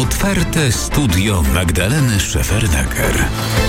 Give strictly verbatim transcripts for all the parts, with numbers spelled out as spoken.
Otwarte studio Magdaleny Szefernaker.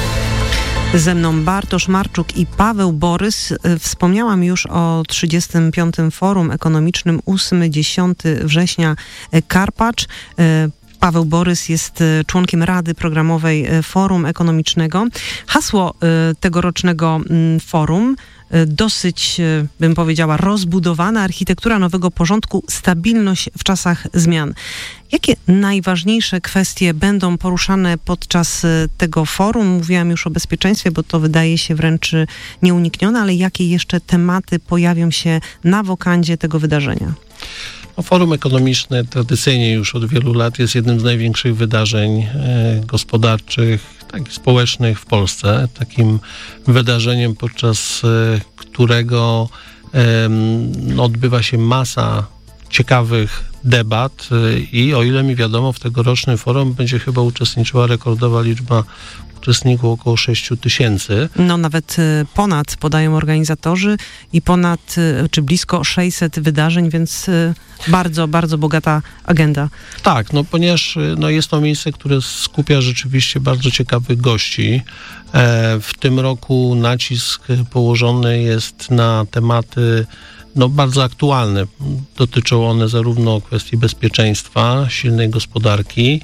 Ze mną Bartosz Marczuk i Paweł Borys. Wspomniałam już o trzydziestym piątym Forum Ekonomicznym ósmego do dziesiątego września Karpacz. Paweł Borys jest członkiem Rady Programowej Forum Ekonomicznego. Hasło tegorocznego forum dosyć, bym powiedziała, rozbudowana architektura nowego porządku, stabilność w czasach zmian. Jakie najważniejsze kwestie będą poruszane podczas tego forum? Mówiłam już o bezpieczeństwie, bo to wydaje się wręcz nieuniknione, ale jakie jeszcze tematy pojawią się na wokandzie tego wydarzenia? No, Forum Ekonomiczne tradycyjnie już od wielu lat jest jednym z największych wydarzeń e, gospodarczych, tak i społecznych w Polsce. Takim wydarzeniem, podczas e, którego e, no, odbywa się masa ciekawych debat e, i o ile mi wiadomo, w tegorocznym forum będzie chyba uczestniczyła rekordowa liczba uczestników, około sześciu tysięcy. No nawet ponad, podają organizatorzy, i ponad, czy blisko sześćset wydarzeń, więc bardzo, bardzo bogata agenda. Tak, no ponieważ no, jest to miejsce, które skupia rzeczywiście bardzo ciekawych gości. E, w tym roku nacisk położony jest na tematy no, bardzo aktualne. Dotyczą one zarówno kwestii bezpieczeństwa, silnej gospodarki.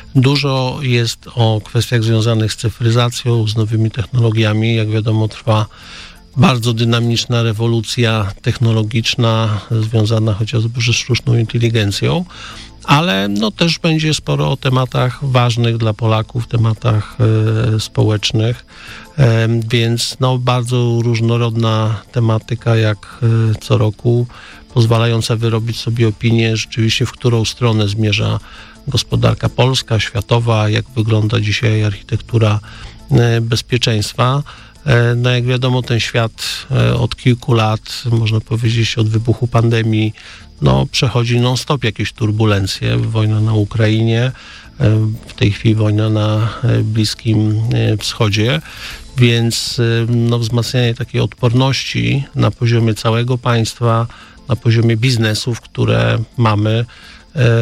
Dużo jest o kwestiach związanych z cyfryzacją, z nowymi technologiami. Jak wiadomo, trwa bardzo dynamiczna rewolucja technologiczna związana chociażby ze sztuczną inteligencją, ale no, też będzie sporo o tematach ważnych dla Polaków, tematach e, społecznych, e, więc no, bardzo różnorodna tematyka jak e, co roku, pozwalająca wyrobić sobie opinię rzeczywiście, w którą stronę zmierza gospodarka polska, światowa, jak wygląda dzisiaj architektura e, bezpieczeństwa. No jak wiadomo, ten świat od kilku lat, można powiedzieć od wybuchu pandemii, no przechodzi non-stop jakieś turbulencje. Wojna na Ukrainie, w tej chwili wojna na Bliskim Wschodzie, więc no, wzmacnianie takiej odporności na poziomie całego państwa, na poziomie biznesów, które mamy, E, e,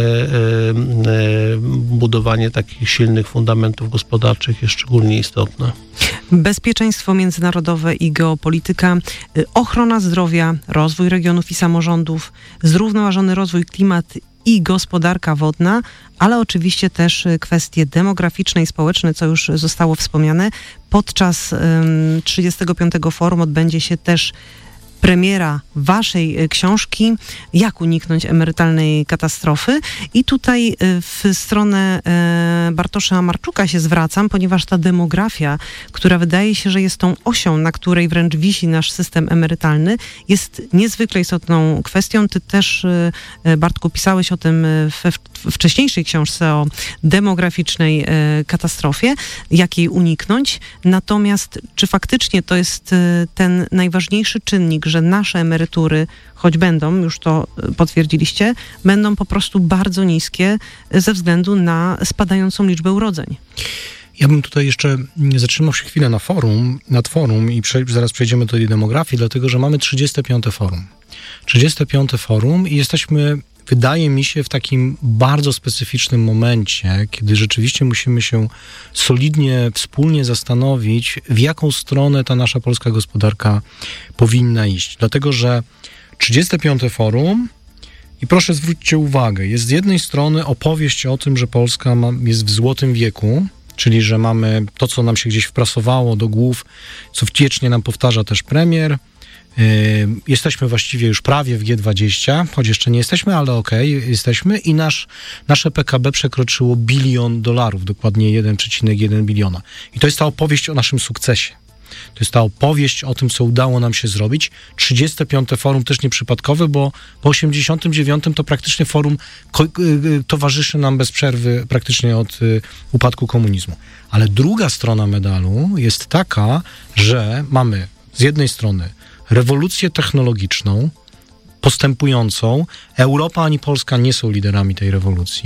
e, budowanie takich silnych fundamentów gospodarczych jest szczególnie istotne. Bezpieczeństwo międzynarodowe i geopolityka, ochrona zdrowia, rozwój regionów i samorządów, zrównoważony rozwój, klimat i gospodarka wodna, ale oczywiście też kwestie demograficzne i społeczne, co już zostało wspomniane. Podczas um, trzydziestego piątego Forum odbędzie się też premiera waszej książki Jak uniknąć emerytalnej katastrofy. I tutaj w stronę Bartosza Marczuka się zwracam, ponieważ ta demografia, która wydaje się, że jest tą osią, na której wręcz wisi nasz system emerytalny, jest niezwykle istotną kwestią. Ty też, Bartku, pisałeś o tym we wcześniejszej książce o demograficznej katastrofie, jak jej uniknąć. Natomiast czy faktycznie to jest ten najważniejszy czynnik, że nasze emerytury, choć będą, już to potwierdziliście, będą po prostu bardzo niskie ze względu na spadającą liczbę urodzeń? Ja bym tutaj jeszcze zatrzymał się chwilę na forum, nad forum i prze, zaraz przejdziemy do tej demografii, dlatego że mamy trzydzieste piąte Forum. trzydzieste piąte Forum i jesteśmy, wydaje mi się, w takim bardzo specyficznym momencie, kiedy rzeczywiście musimy się solidnie, wspólnie zastanowić, w jaką stronę ta nasza polska gospodarka powinna iść. Dlatego, że trzydzieste piąte Forum, i proszę zwróćcie uwagę, jest z jednej strony opowieść o tym, że Polska ma, jest w złotym wieku, czyli że mamy to, co nam się gdzieś wprasowało do głów, co wciecznie nam powtarza też premier. Yy, jesteśmy właściwie już prawie w G dwadzieścia, choć jeszcze nie jesteśmy, ale okej, okay, jesteśmy i nasz, nasze P K B przekroczyło bilion dolarów, dokładnie jeden przecinek jeden biliona. I to jest ta opowieść o naszym sukcesie. To jest ta opowieść o tym, co udało nam się zrobić. trzydzieste piąte Forum też nieprzypadkowe, bo po osiemdziesiątym dziewiątym to praktycznie forum ko- towarzyszy nam bez przerwy praktycznie od y, upadku komunizmu. Ale druga strona medalu jest taka, że mamy z jednej strony rewolucję technologiczną, postępującą. Europa ani Polska nie są liderami tej rewolucji.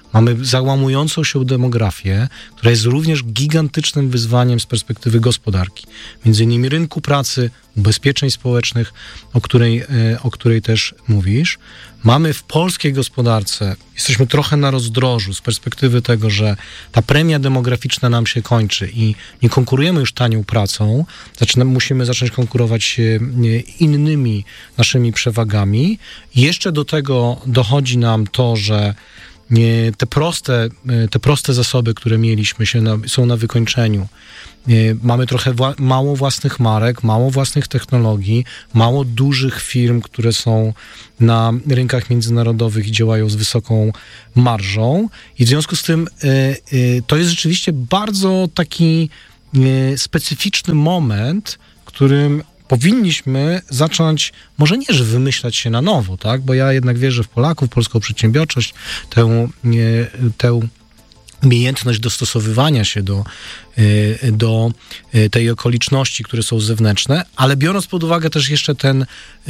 Mamy załamującą się demografię, która jest również gigantycznym wyzwaniem z perspektywy gospodarki. Między innymi rynku pracy, ubezpieczeń społecznych, o której, o której też mówisz. Mamy w polskiej gospodarce, jesteśmy trochę na rozdrożu z perspektywy tego, że ta premia demograficzna nam się kończy i nie konkurujemy już tanią pracą, zaczynamy, musimy zacząć konkurować innymi naszymi przewagami. Jeszcze do tego dochodzi nam to, że te proste, te proste zasoby, które mieliśmy, się na, są na wykończeniu. Mamy trochę wła- mało własnych marek, mało własnych technologii, mało dużych firm, które są na rynkach międzynarodowych i działają z wysoką marżą. I w związku z tym y, y, to jest rzeczywiście bardzo taki y, specyficzny moment, w którym powinniśmy zacząć, może nie, że wymyślać się na nowo, tak? Bo ja jednak wierzę w Polaków, polską przedsiębiorczość, tę, tę umiejętność dostosowywania się do, do tej okoliczności, które są zewnętrzne, ale biorąc pod uwagę też jeszcze ten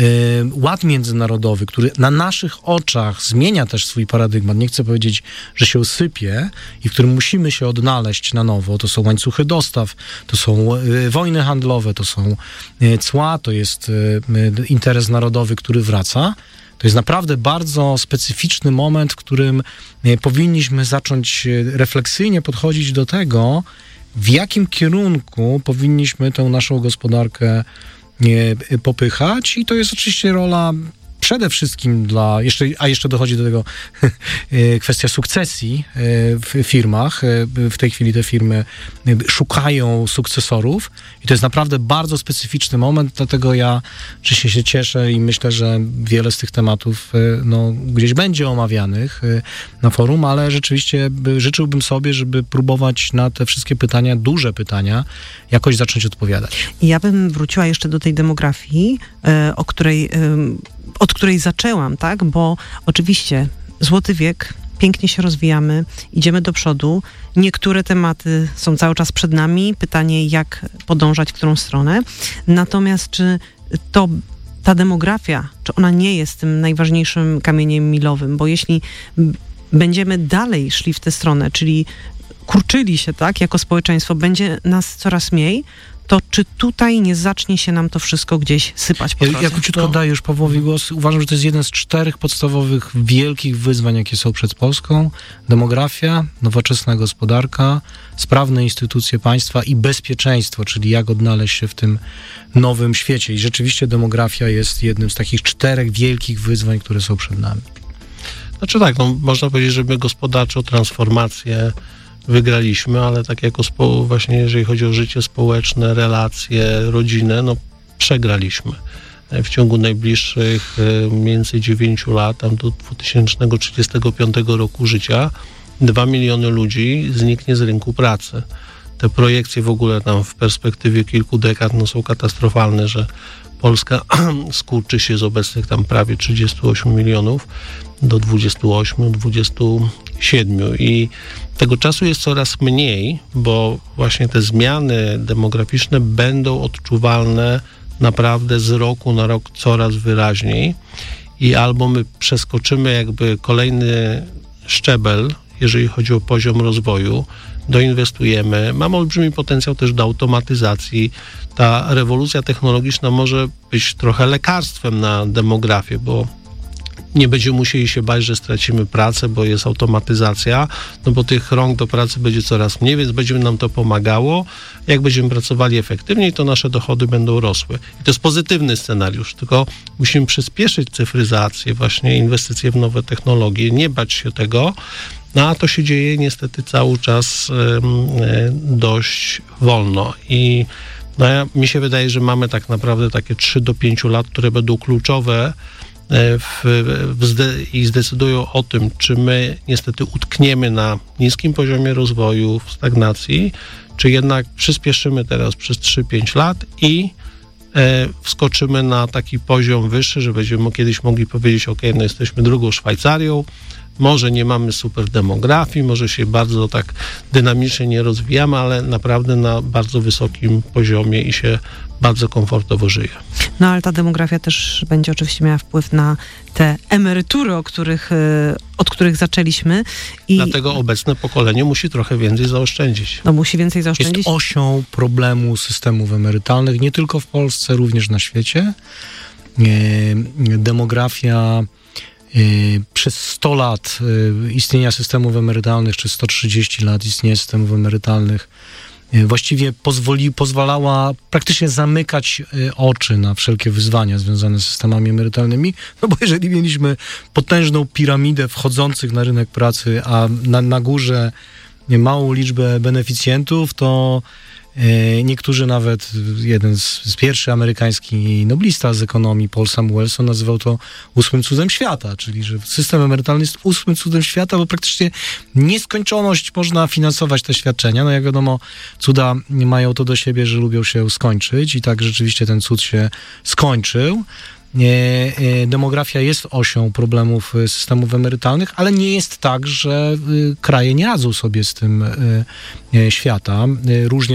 ład międzynarodowy, który na naszych oczach zmienia też swój paradygmat, nie chcę powiedzieć, że się sypie i w którym musimy się odnaleźć na nowo, to są łańcuchy dostaw, to są wojny handlowe, to są cła, to jest interes narodowy, który wraca. To jest naprawdę bardzo specyficzny moment, w którym powinniśmy zacząć refleksyjnie podchodzić do tego, w jakim kierunku powinniśmy tę naszą gospodarkę popychać. I to jest oczywiście rola przede wszystkim dla, jeszcze, a jeszcze dochodzi do tego kwestia sukcesji w firmach. W tej chwili te firmy szukają sukcesorów i to jest naprawdę bardzo specyficzny moment, dlatego ja oczywiście się cieszę i myślę, że wiele z tych tematów no, gdzieś będzie omawianych na forum, ale rzeczywiście życzyłbym sobie, żeby próbować na te wszystkie pytania, duże pytania, jakoś zacząć odpowiadać. Ja bym wróciła jeszcze do tej demografii, o której od której zaczęłam, tak? Bo oczywiście złoty wiek, pięknie się rozwijamy, idziemy do przodu. Niektóre tematy są cały czas przed nami. Pytanie, jak podążać, w którą stronę. Natomiast czy to ta demografia, czy ona nie jest tym najważniejszym kamieniem milowym? Bo jeśli będziemy dalej szli w tę stronę, czyli kurczyli się, tak, jako społeczeństwo, będzie nas coraz mniej, to czy tutaj nie zacznie się nam to wszystko gdzieś sypać po drodze? Ja króciutko daję już Pawłowi głos. Uważam, że to jest jeden z czterech podstawowych, wielkich wyzwań, jakie są przed Polską. Demografia, nowoczesna gospodarka, sprawne instytucje państwa i bezpieczeństwo, czyli jak odnaleźć się w tym nowym świecie. I rzeczywiście demografia jest jednym z takich czterech wielkich wyzwań, które są przed nami. Znaczy tak, no, można powiedzieć, że my gospodarczą transformację wygraliśmy, ale tak jako spo, właśnie jeżeli chodzi o życie społeczne, relacje, rodzinę, no przegraliśmy. W ciągu najbliższych mniej więcej dziewięciu lat, tam do dwa tysiące trzydziestego piątego roku życia, dwa miliony ludzi zniknie z rynku pracy. Te projekcje w ogóle tam w perspektywie kilku dekad no, są katastrofalne, że Polska skurczy się z obecnych tam prawie trzydziestu ośmiu milionów do dwudziestu ośmiu, dwudziestu siedmiu i tego czasu jest coraz mniej, bo właśnie te zmiany demograficzne będą odczuwalne naprawdę z roku na rok coraz wyraźniej i albo my przeskoczymy jakby kolejny szczebel, jeżeli chodzi o poziom rozwoju, doinwestujemy. Mamy olbrzymi potencjał też do automatyzacji. Ta rewolucja technologiczna może być trochę lekarstwem na demografię, bo nie będziemy musieli się bać, że stracimy pracę, bo jest automatyzacja, no bo tych rąk do pracy będzie coraz mniej, więc będzie nam to pomagało. Jak będziemy pracowali efektywniej, to nasze dochody będą rosły. I to jest pozytywny scenariusz, tylko musimy przyspieszyć cyfryzację, właśnie inwestycje w nowe technologie, nie bać się tego, no a to się dzieje niestety cały czas um, dość wolno. I no ja, mi się wydaje, że mamy tak naprawdę takie trzy do pięciu lat, które będą kluczowe W, w zde, i zdecydują o tym, czy my niestety utkniemy na niskim poziomie rozwoju, w stagnacji, czy jednak przyspieszymy teraz przez trzy pięć lat i e, wskoczymy na taki poziom wyższy, że będziemy kiedyś mogli powiedzieć, ok, no jesteśmy drugą Szwajcarią, Może nie mamy super demografii, może się bardzo tak dynamicznie nie rozwijamy, ale naprawdę na bardzo wysokim poziomie i się bardzo komfortowo żyje. No ale ta demografia też będzie oczywiście miała wpływ na te emerytury, o których, od których zaczęliśmy. I Dlatego obecne pokolenie musi trochę więcej zaoszczędzić. no, musi więcej zaoszczędzić. Jest osią problemu systemów emerytalnych, nie tylko w Polsce, również na świecie. Demografia przez sto lat istnienia systemów emerytalnych, czy sto trzydzieści lat istnienia systemów emerytalnych właściwie pozwoli, pozwalała praktycznie zamykać oczy na wszelkie wyzwania związane z systemami emerytalnymi, no bo jeżeli mieliśmy potężną piramidę wchodzących na rynek pracy, a na, na górze małą liczbę beneficjentów, to niektórzy nawet, jeden z, z pierwszy amerykański noblista z ekonomii, Paul Samuelson, nazywał to ósmym cudem świata, czyli że system emerytalny jest ósmym cudem świata, bo praktycznie nieskończoność można finansować te świadczenia. No jak wiadomo, cuda mają to do siebie, że lubią się skończyć i tak rzeczywiście ten cud się skończył. Demografia jest osią problemów systemów emerytalnych, ale nie jest tak, że kraje nie radzą sobie z tym świata. Różnie